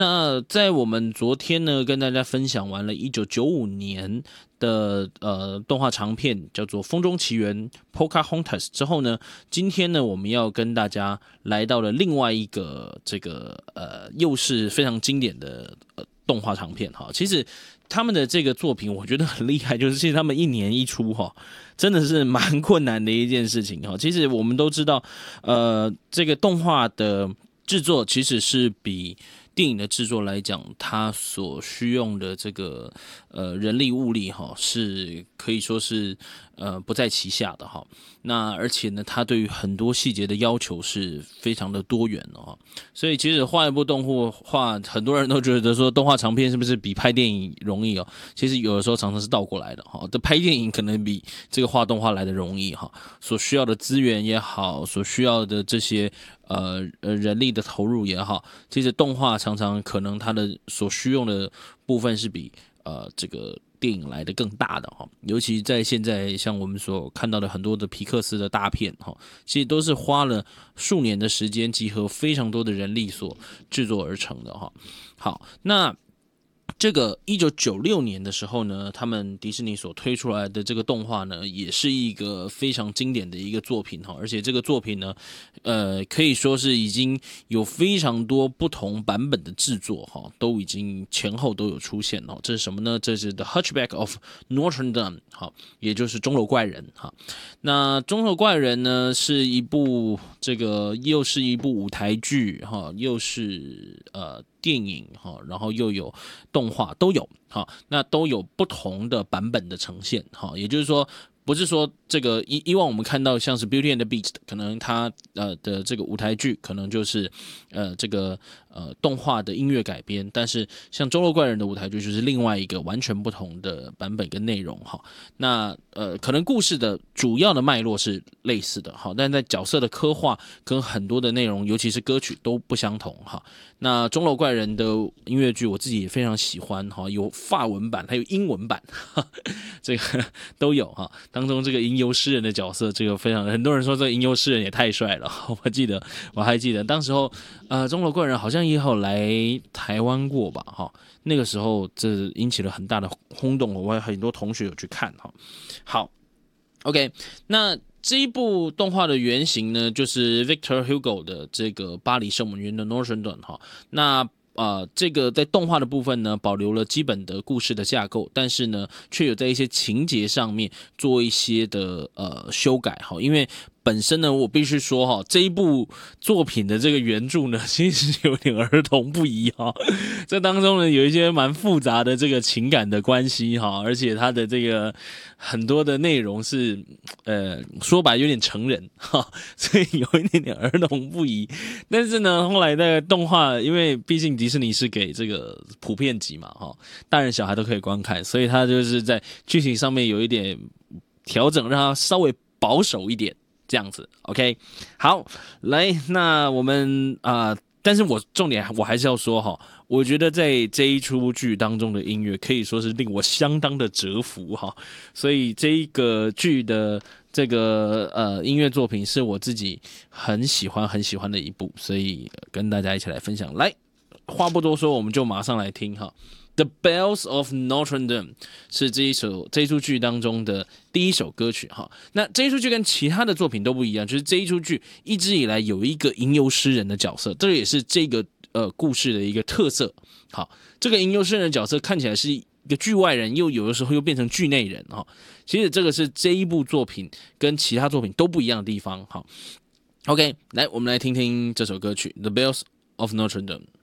那在我们昨天呢，跟大家分享完了1995年的动画长片，叫做《风中奇缘》（Pocahontas） 之后呢，今天呢，我们要跟大家来到了另外一个又是非常经典的动画长片哈。其实他们的这个作品，我觉得很厉害，就是其实他们一年一出哈，真的是蛮困难的一件事情哈。其实我们都知道，这个动画的制作其实是比电影的制作来讲，它所需用的这个人力物力哈，是可以说是不在其下的哈。那而且呢，它对于很多细节的要求是非常的多元的哈。所以其实画一部动画，很多人都觉得说动画长片是不是比拍电影容易哦？其实有的时候常常是倒过来的哈。这拍电影可能比这个画动画来的容易哈，所需要的资源也好，所需要的这些人力的投入也好，其实动画常常可能它的所需用的部分是比这个电影来的更大的哈，尤其在现在像我们所看到的很多的皮克斯的大片哈，其实都是花了数年的时间，集合非常多的人力所制作而成的哈。好，那这个1996年的时候呢，他们迪士尼所推出来的这个动画呢，也是一个非常经典的一个作品哈，而且这个作品呢，可以说是已经有非常多不同版本的制作哈，都已经前后都有出现哦。这是什么呢？这是 The Hunchback of Notre Dame 哈，也就是钟楼怪人哈。那钟楼怪人呢，是一部又是一部舞台剧哈，又是电影哈，然后又有动画都有哈，那都有不同的版本的呈现哈，也就是说，不是说这个以往我们看到像是 Beauty and the Beast， 可能它的这个舞台剧可能就是动画的音乐改编，但是像钟楼怪人的舞台剧就是另外一个完全不同的版本跟内容哈。那可能故事的主要的脉络是类似的哈，但在角色的刻画跟很多的内容，尤其是歌曲都不相同哈。那钟楼怪人的音乐剧我自己也非常喜欢哈，有法文版还有英文版，这个都有哈。当中这个吟游诗人的角色，这个非常很多人说这个吟游诗人也太帅了，我还记得当时候钟楼怪人好像也有来台湾过吧哈，那个时候这引起了很大的轰动，我很多同学有去看哈。好 ，OK， 那这一部动画的原型呢，就是 Victor Hugo 的这个巴黎圣母院的 Notre Dame 哈。那这个在动画的部分呢，保留了基本的故事的架构，但是呢，却有在一些情节上面做一些的修改哈，因为本身呢，我必须说哈，这一部作品的这个原著呢，其实有点儿童不宜哈。这当中呢，有一些蛮复杂的这个情感的关系哈，而且它的这个很多的内容是说白有点成人哈，所以有一点点儿童不宜。但是呢，后来的动画，因为毕竟迪士尼是给这个普遍级嘛哈，大人小孩都可以观看，所以它就是在剧情上面有一点调整，让它稍微保守一点。这样子 ，OK， 好，来，那我们但是重点我还是要说哈，我觉得在这一出剧当中的音乐可以说是令我相当的折服哈，所以这一个剧的这个音乐作品是我自己很喜欢的一部，所以跟大家一起来分享。来，话不多说，我们就马上来听哈。The Bells of Notre Dame 是这一出剧当中的第一首歌曲哈。那这一出剧跟其他的作品都不一样，就是这一出剧一直以来有一个吟游诗人的角色，这也是这个故事的一个特色。好，这个吟游诗人的角色看起来是一个剧外人，又有的时候又变成剧内人哈。其实这个是这一部作品跟其他作品都不一样的地方哈。OK， 来我们来听听这首歌曲《The Bells of Notre Dame》。